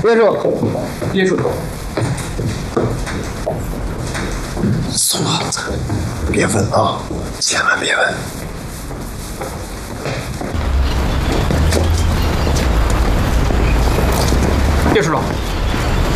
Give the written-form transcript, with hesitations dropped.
约住， 憋住！ 宋老子，别问啊，千万别问。 叶处长。